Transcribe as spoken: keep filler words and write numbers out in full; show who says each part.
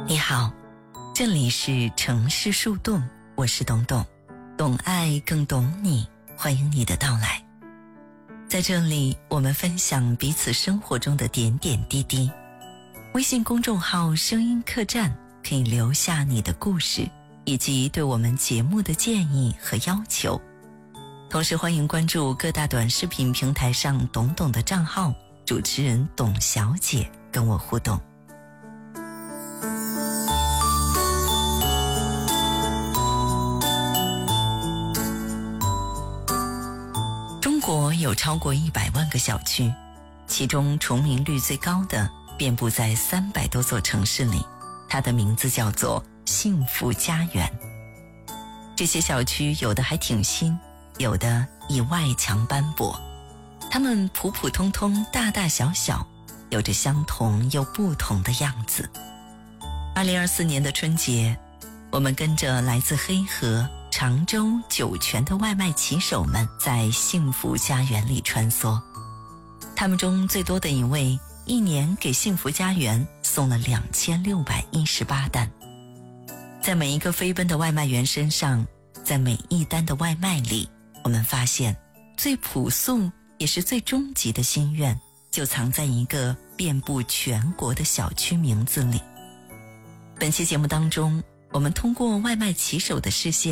Speaker 1: 你好，这里是城市树洞，我是董董，懂爱更懂你，欢迎你的到来。在这里，我们分享彼此生活中的点点滴滴。微信公众号声音客栈可以留下你的故事，以及对我们节目的建议和要求。同时欢迎关注各大短视频平台上董董的账号，主持人董小姐跟我互动。中国有超过一百万个小区，其中重名率最高的遍布在三百多座城市里，它的名字叫做幸福家园。这些小区有的还挺新，有的以外墙斑驳，它们普普通通，大大小小，有着相同又不同的样子。二零二四年的春节，我们跟着来自黑河、常州、酒泉的外卖骑手们在幸福家园里穿梭。他们中最多的一位，一年给幸福家园送了两千六百一十八单。在每一个飞奔的外卖员身上，在每一单的外卖里，我们发现最朴素也是最终极的心愿，就藏在一个遍布全国的小区名字里。本期节目当中，我们通过外卖骑手的视线